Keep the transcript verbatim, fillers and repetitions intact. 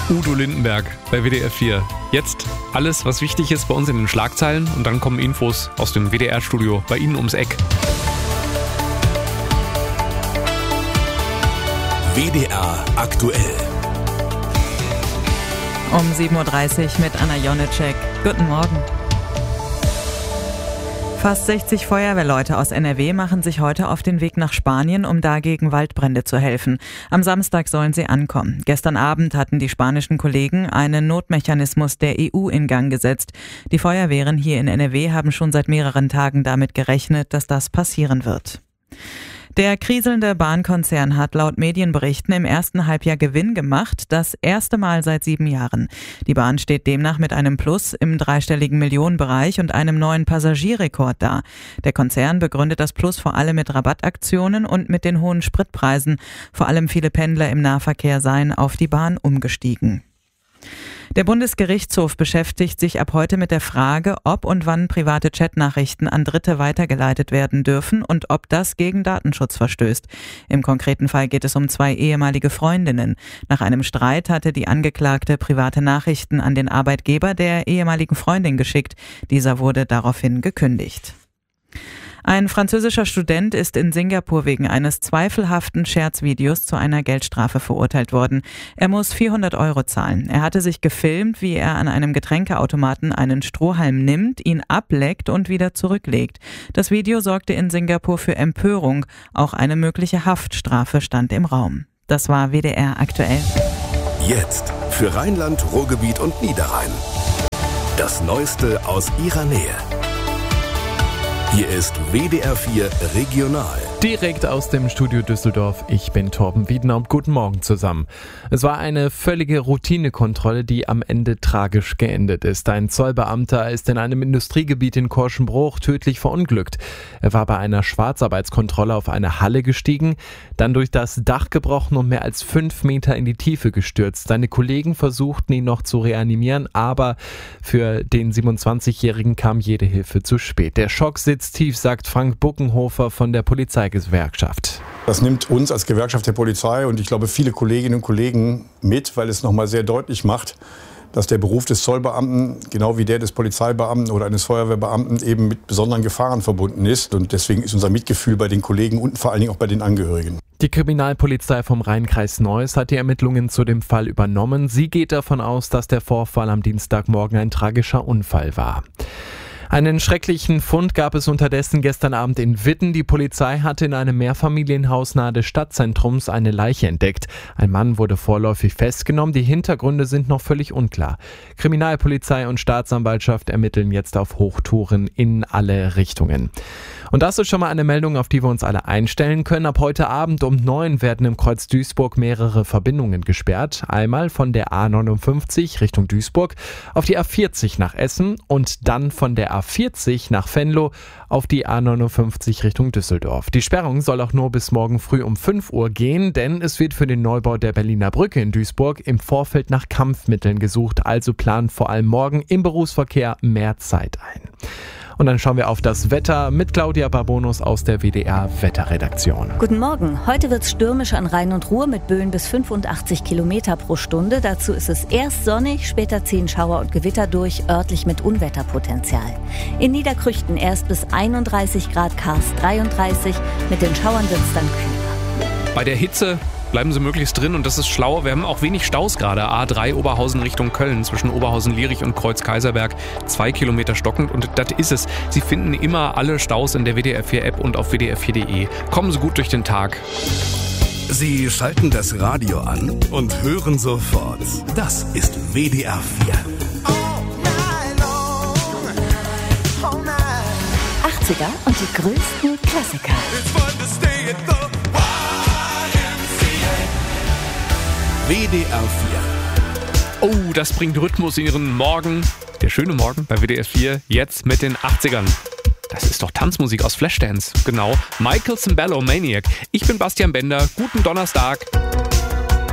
Udo Lindenberg bei W D R vier. Jetzt alles, was wichtig ist bei uns in den Schlagzeilen und dann kommen Infos aus dem W D R-Studio bei Ihnen ums Eck. W D R aktuell. Um sieben Uhr dreißig mit Anna Jonitschek. Guten Morgen. Fast sechzig Feuerwehrleute aus N R W machen sich heute auf den Weg nach Spanien, um da gegen Waldbrände zu helfen. Am Samstag sollen sie ankommen. Gestern Abend hatten die spanischen Kollegen einen Notmechanismus der E U in Gang gesetzt. Die Feuerwehren hier in N R W haben schon seit mehreren Tagen damit gerechnet, dass das passieren wird. Der kriselnde Bahnkonzern hat laut Medienberichten im ersten Halbjahr Gewinn gemacht, das erste Mal seit sieben Jahren. Die Bahn steht demnach mit einem Plus im dreistelligen Millionenbereich und einem neuen Passagierrekord da. Der Konzern begründet das Plus vor allem mit Rabattaktionen und mit den hohen Spritpreisen. Vor allem viele Pendler im Nahverkehr seien auf die Bahn umgestiegen. Der Bundesgerichtshof beschäftigt sich ab heute mit der Frage, ob und wann private Chatnachrichten an Dritte weitergeleitet werden dürfen und ob das gegen Datenschutz verstößt. Im konkreten Fall geht es um zwei ehemalige Freundinnen. Nach einem Streit hatte die Angeklagte private Nachrichten an den Arbeitgeber der ehemaligen Freundin geschickt. Dieser wurde daraufhin gekündigt. Ein französischer Student ist in Singapur wegen eines zweifelhaften Scherzvideos zu einer Geldstrafe verurteilt worden. Er muss vierhundert Euro zahlen. Er hatte sich gefilmt, wie er an einem Getränkeautomaten einen Strohhalm nimmt, ihn ableckt und wieder zurücklegt. Das Video sorgte in Singapur für Empörung. Auch eine mögliche Haftstrafe stand im Raum. Das war W D R aktuell. Jetzt für Rheinland, Ruhrgebiet und Niederrhein. Das Neueste aus Ihrer Nähe. Hier ist W D R vier Regional. Direkt aus dem Studio Düsseldorf. Ich bin Torben Wiedner und guten Morgen zusammen. Es war eine völlige Routinekontrolle, die am Ende tragisch geendet ist. Ein Zollbeamter ist in einem Industriegebiet in Korschenbruch tödlich verunglückt. Er war bei einer Schwarzarbeitskontrolle auf eine Halle gestiegen, dann durch das Dach gebrochen und mehr als fünf Meter in die Tiefe gestürzt. Seine Kollegen versuchten ihn noch zu reanimieren, aber für den siebenundzwanzigjährigen kam jede Hilfe zu spät. Der Schock sitzt tief, sagt Frank Buckenhofer von der Polizeigewerkschaft. Das nimmt uns als Gewerkschaft der Polizei und ich glaube viele Kolleginnen und Kollegen mit, weil es nochmal sehr deutlich macht, dass der Beruf des Zollbeamten, genau wie der des Polizeibeamten oder eines Feuerwehrbeamten, eben mit besonderen Gefahren verbunden ist. Und deswegen ist unser Mitgefühl bei den Kollegen und vor allen Dingen auch bei den Angehörigen. Die Kriminalpolizei vom Rhein-Kreis Neuss hat die Ermittlungen zu dem Fall übernommen. Sie geht davon aus, dass der Vorfall am Dienstagmorgen ein tragischer Unfall war. Einen schrecklichen Fund gab es unterdessen gestern Abend in Witten. Die Polizei hatte in einem Mehrfamilienhaus nahe des Stadtzentrums eine Leiche entdeckt. Ein Mann wurde vorläufig festgenommen. Die Hintergründe sind noch völlig unklar. Kriminalpolizei und Staatsanwaltschaft ermitteln jetzt auf Hochtouren in alle Richtungen. Und das ist schon mal eine Meldung, auf die wir uns alle einstellen können. Ab heute Abend um neun werden im Kreuz Duisburg mehrere Verbindungen gesperrt. Einmal von der A neunundfünfzig Richtung Duisburg auf die A vierzig nach Essen und dann von der A vierzig nach Venlo auf die A neunundfünfzig Richtung Düsseldorf. Die Sperrung soll auch nur bis morgen früh um fünf Uhr gehen, denn es wird für den Neubau der Berliner Brücke in Duisburg im Vorfeld nach Kampfmitteln gesucht. Also plant vor allem morgen im Berufsverkehr mehr Zeit ein. Und dann schauen wir auf das Wetter mit Claudia Barbonus aus der W D R-Wetterredaktion. Guten Morgen. Heute wird es stürmisch an Rhein und Ruhr mit Böen bis fünfundachtzig Kilometer pro Stunde. Dazu ist es erst sonnig, später ziehen Schauer und Gewitter durch, örtlich mit Unwetterpotenzial. In Niederkrüchten erst bis einunddreißig Grad, Kars dreiunddreißig. Mit den Schauern wird es dann kühler. Bei der Hitze bleiben Sie möglichst drin und das ist schlau. Wir haben auch wenig Staus gerade. A drei Oberhausen Richtung Köln zwischen Oberhausen-Lierich und Kreuz-Kaiserberg. Zwei Kilometer stockend und das ist es. Sie finden immer alle Staus in der W D R vier App und auf W D R vier Punkt de. Kommen Sie gut durch den Tag. Sie schalten das Radio an und hören sofort. Das ist W D R vier. achtziger und die größten Klassiker. W D R vier. Oh, das bringt Rhythmus in Ihren Morgen. Der schöne Morgen bei W D R vier, jetzt mit den achtzigern. Das ist doch Tanzmusik aus Flashdance. Genau, Michael Cimbello, Maniac. Ich bin Bastian Bender. Guten Donnerstag.